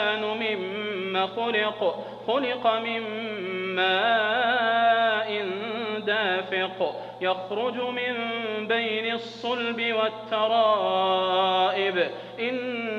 مما خلق من ماء دافق يخرج من بين الصلب والترائب